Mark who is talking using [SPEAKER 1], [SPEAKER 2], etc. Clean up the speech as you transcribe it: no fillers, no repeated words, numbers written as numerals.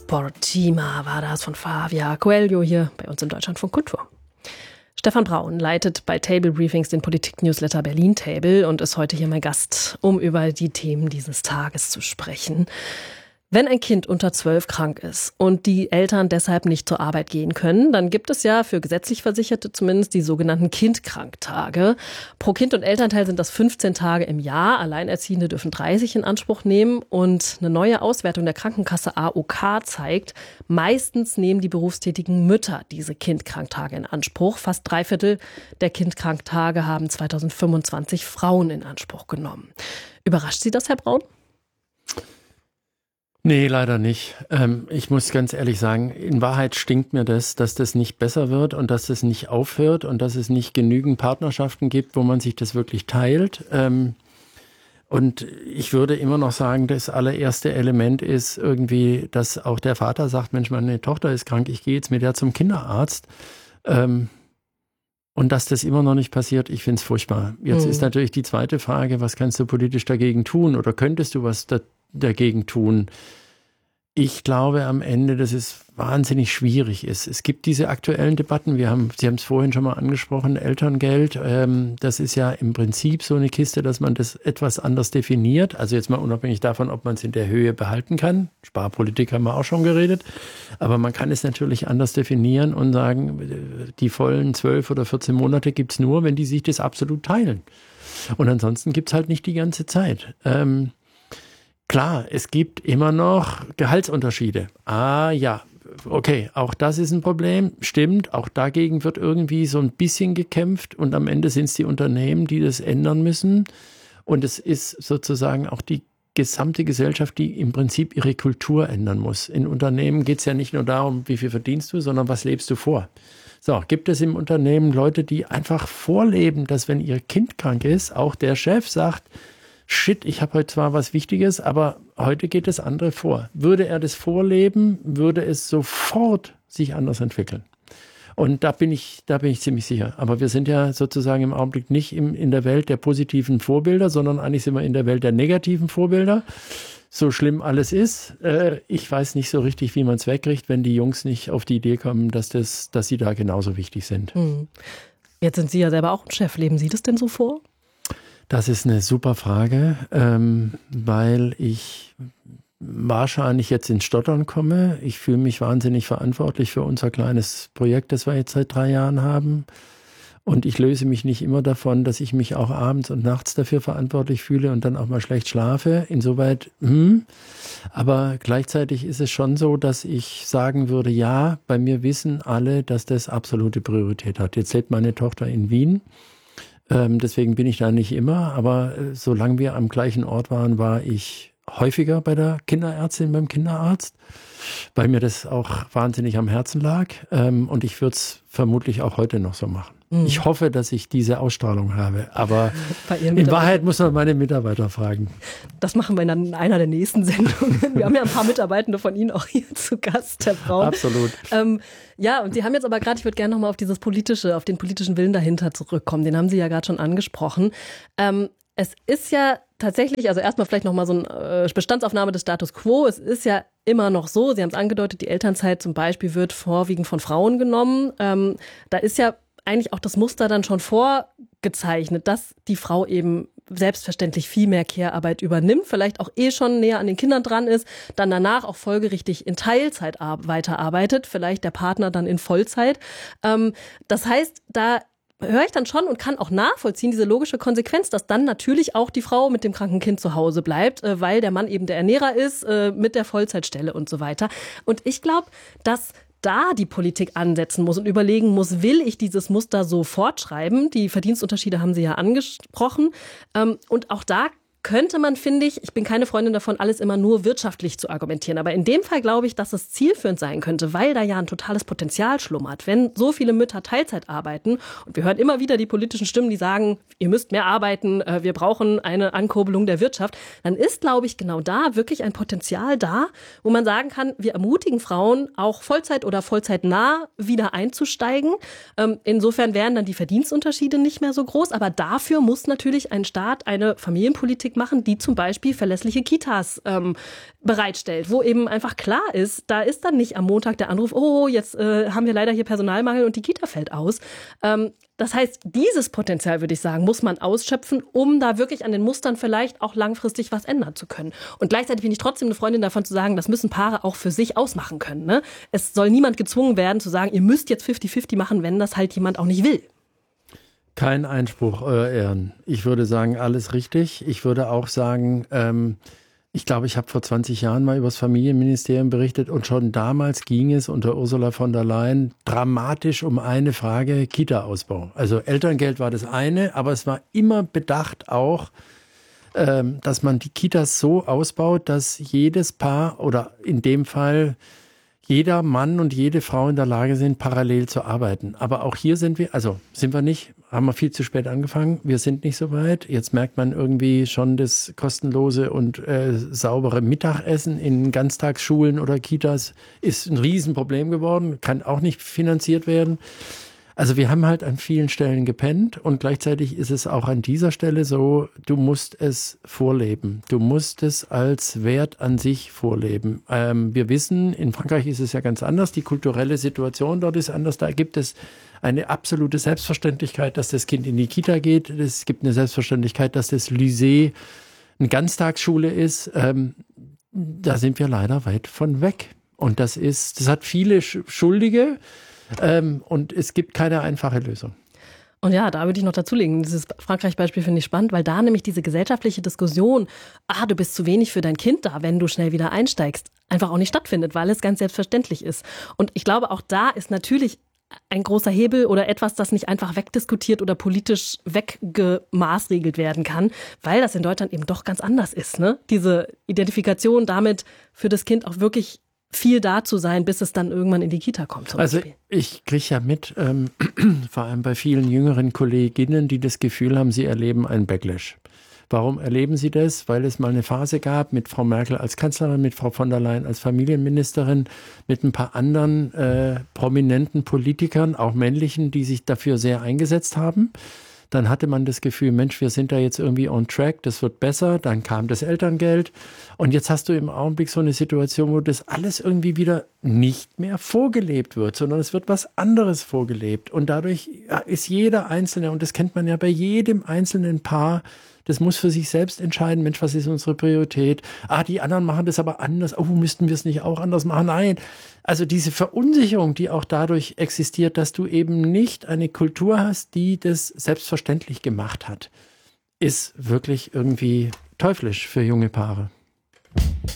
[SPEAKER 1] Portima war das von Fabia Coelho hier bei uns im Deutschlandfunk Kultur. Stefan Braun leitet bei Table Briefings den Politik-Newsletter Berlin Table und ist heute hier mein Gast, um über die Themen dieses Tages zu sprechen. Wenn ein Kind unter 12 krank ist und die Eltern deshalb nicht zur Arbeit gehen können, dann gibt es ja für gesetzlich Versicherte zumindest die sogenannten Kindkranktage. Pro Kind und Elternteil sind das 15 Tage im Jahr. Alleinerziehende dürfen 30 in Anspruch nehmen. Und eine neue Auswertung der Krankenkasse AOK zeigt, meistens nehmen die berufstätigen Mütter diese Kindkranktage in Anspruch. Fast 3/4 der Kindkranktage haben 2025 Frauen in Anspruch genommen. Überrascht Sie das, Herr Braun?
[SPEAKER 2] Nee, leider nicht. Ich muss ganz ehrlich sagen, in Wahrheit stinkt mir das, dass das nicht besser wird und dass das nicht aufhört und dass es nicht genügend Partnerschaften gibt, wo man sich das wirklich teilt. Und ich würde immer noch sagen, das allererste Element ist irgendwie, dass auch der Vater sagt, Mensch, meine Tochter ist krank, ich gehe jetzt mit der zum Kinderarzt. Und dass das immer noch nicht passiert, ich finde es furchtbar. Jetzt ist natürlich die zweite Frage, was kannst du politisch dagegen tun oder könntest du was dagegen tun? Ich glaube am Ende, dass es wahnsinnig schwierig ist. Es gibt diese aktuellen Debatten, Sie haben es vorhin schon mal angesprochen, Elterngeld, das ist ja im Prinzip so eine Kiste, dass man das etwas anders definiert. Also jetzt mal unabhängig davon, ob man es in der Höhe behalten kann. Sparpolitik haben wir auch schon geredet. Aber man kann es natürlich anders definieren und sagen, die vollen 12 oder 14 Monate gibt's nur, wenn die sich das absolut teilen. Und ansonsten gibt's halt nicht die ganze Zeit. Klar, es gibt immer noch Gehaltsunterschiede. Ah ja, okay, auch das ist ein Problem. Stimmt, auch dagegen wird irgendwie so ein bisschen gekämpft. Und am Ende sind es die Unternehmen, die das ändern müssen. Und es ist sozusagen auch die gesamte Gesellschaft, die im Prinzip ihre Kultur ändern muss. In Unternehmen geht es ja nicht nur darum, wie viel verdienst du, sondern was lebst du vor. So, gibt es im Unternehmen Leute, die einfach vorleben, dass wenn ihr Kind krank ist, auch der Chef sagt, shit, ich habe heute zwar was Wichtiges, aber heute geht das andere vor. Würde er das vorleben, würde es sofort sich anders entwickeln. Und da bin ich ziemlich sicher. Aber wir sind ja sozusagen im Augenblick nicht in der Welt der positiven Vorbilder, sondern eigentlich sind wir in der Welt der negativen Vorbilder. So schlimm alles ist. Ich weiß nicht so richtig, wie man es wegkriegt, wenn die Jungs nicht auf die Idee kommen, dass sie da genauso wichtig sind.
[SPEAKER 1] Jetzt sind Sie ja selber auch ein Chef. Leben Sie das denn so vor?
[SPEAKER 2] Das ist eine super Frage, weil ich wahrscheinlich jetzt ins Stottern komme. Ich fühle mich wahnsinnig verantwortlich für unser kleines Projekt, das wir jetzt seit 3 Jahren haben. Und ich löse mich nicht immer davon, dass ich mich auch abends und nachts dafür verantwortlich fühle und dann auch mal schlecht schlafe. Insoweit, aber gleichzeitig ist es schon so, dass ich sagen würde, ja, bei mir wissen alle, dass das absolute Priorität hat. Jetzt lebt meine Tochter in Wien. Deswegen bin ich da nicht immer, aber solange wir am gleichen Ort waren, war ich häufiger bei der Kinderärztin, beim Kinderarzt, weil mir das auch wahnsinnig am Herzen lag. Und ich würde es vermutlich auch heute noch so machen. Ich hoffe, dass ich diese Ausstrahlung habe, aber in Wahrheit muss man meine Mitarbeiter fragen.
[SPEAKER 1] Das machen wir dann in einer der nächsten Sendungen. Wir haben ja ein paar Mitarbeitende von Ihnen auch hier zu Gast, Herr Braun.
[SPEAKER 2] Absolut.
[SPEAKER 1] Ja, und Sie haben jetzt aber gerade, ich würde gerne nochmal auf auf den politischen Willen dahinter zurückkommen. Den haben Sie ja gerade schon angesprochen. Es ist ja tatsächlich, also erstmal vielleicht nochmal so eine Bestandsaufnahme des Status Quo. Es ist ja immer noch so, Sie haben es angedeutet, die Elternzeit zum Beispiel wird vorwiegend von Frauen genommen. Da ist ja eigentlich auch das Muster dann schon vorgezeichnet, dass die Frau eben selbstverständlich viel mehr Care-Arbeit übernimmt, vielleicht auch schon näher an den Kindern dran ist, dann danach auch folgerichtig in Teilzeit weiterarbeitet, vielleicht der Partner dann in Vollzeit. Das heißt, da höre ich dann schon und kann auch nachvollziehen, diese logische Konsequenz, dass dann natürlich auch die Frau mit dem kranken Kind zu Hause bleibt, weil der Mann eben der Ernährer ist, mit der Vollzeitstelle und so weiter. Und ich glaube, dass da die Politik ansetzen muss und überlegen muss, will ich dieses Muster so fortschreiben? Die Verdienstunterschiede haben Sie ja angesprochen. Und auch da könnte man, finde ich bin keine Freundin davon, alles immer nur wirtschaftlich zu argumentieren. Aber in dem Fall glaube ich, dass es zielführend sein könnte, weil da ja ein totales Potenzial schlummert. Wenn so viele Mütter Teilzeit arbeiten, und wir hören immer wieder die politischen Stimmen, die sagen, ihr müsst mehr arbeiten, wir brauchen eine Ankurbelung der Wirtschaft, dann ist, glaube ich, genau da wirklich ein Potenzial da, wo man sagen kann, wir ermutigen Frauen, auch Vollzeit oder vollzeitnah wieder einzusteigen. Insofern wären dann die Verdienstunterschiede nicht mehr so groß. Aber dafür muss natürlich ein Staat, eine Familienpolitik Politik machen, die zum Beispiel verlässliche Kitas bereitstellt, wo eben einfach klar ist, da ist dann nicht am Montag der Anruf, oh, jetzt haben wir leider hier Personalmangel und die Kita fällt aus. Das heißt, dieses Potenzial, würde ich sagen, muss man ausschöpfen, um da wirklich an den Mustern vielleicht auch langfristig was ändern zu können. Und gleichzeitig bin ich trotzdem eine Freundin davon zu sagen, das müssen Paare auch für sich ausmachen können. Ne? Es soll niemand gezwungen werden zu sagen, ihr müsst jetzt 50-50 machen, wenn das halt jemand auch nicht will.
[SPEAKER 2] Kein Einspruch, Euer Ehren. Ich würde sagen, alles richtig. Ich würde auch sagen, ich glaube, ich habe vor 20 Jahren mal über das Familienministerium berichtet und schon damals ging es unter Ursula von der Leyen dramatisch um eine Frage: Kita-Ausbau. Also Elterngeld war das eine, aber es war immer bedacht auch, dass man die Kitas so ausbaut, dass jedes Paar oder in dem Fall jeder Mann und jede Frau in der Lage sind, parallel zu arbeiten. Aber auch hier sind wir nicht, haben wir viel zu spät angefangen. Wir sind nicht so weit. Jetzt merkt man irgendwie schon, das kostenlose und saubere Mittagessen in Ganztagsschulen oder Kitas ist ein Riesenproblem geworden, kann auch nicht finanziert werden. Also wir haben halt an vielen Stellen gepennt und gleichzeitig ist es auch an dieser Stelle so, du musst es vorleben. Du musst es als Wert an sich vorleben. Wir wissen, in Frankreich ist es ja ganz anders. Die kulturelle Situation dort ist anders. Da gibt es eine absolute Selbstverständlichkeit, dass das Kind in die Kita geht. Es gibt eine Selbstverständlichkeit, dass das Lycée eine Ganztagsschule ist. Da sind wir leider weit von weg. Und das hat viele Schuldige. Und es gibt keine einfache Lösung.
[SPEAKER 1] Und ja, da würde ich noch dazulegen, dieses Frankreich-Beispiel finde ich spannend, weil da nämlich diese gesellschaftliche Diskussion, du bist zu wenig für dein Kind da, wenn du schnell wieder einsteigst, einfach auch nicht stattfindet, weil es ganz selbstverständlich ist. Und ich glaube, auch da ist natürlich ein großer Hebel oder etwas, das nicht einfach wegdiskutiert oder politisch weggemaßregelt werden kann, weil das in Deutschland eben doch ganz anders ist. Ne? Diese Identifikation damit, für das Kind auch wirklich viel da zu sein, bis es dann irgendwann in die Kita kommt. Zum Beispiel.
[SPEAKER 2] Ich kriege ja mit, vor allem bei vielen jüngeren Kolleginnen, die das Gefühl haben, sie erleben einen Backlash. Warum erleben sie das? Weil es mal eine Phase gab mit Frau Merkel als Kanzlerin, mit Frau von der Leyen als Familienministerin, mit ein paar anderen prominenten Politikern, auch männlichen, die sich dafür sehr eingesetzt haben. Dann hatte man das Gefühl, Mensch, wir sind da jetzt irgendwie on track, das wird besser. Dann kam das Elterngeld. Und jetzt hast du im Augenblick so eine Situation, wo das alles irgendwie wieder nicht mehr vorgelebt wird, sondern es wird was anderes vorgelebt. Und dadurch ist jeder Einzelne, und das kennt man ja bei jedem einzelnen Paar, das muss für sich selbst entscheiden, Mensch, was ist unsere Priorität? Die anderen machen das aber anders. Müssten wir es nicht auch anders machen? Nein. Also diese Verunsicherung, die auch dadurch existiert, dass du eben nicht eine Kultur hast, die das selbstverständlich gemacht hat, ist wirklich irgendwie teuflisch für junge Paare.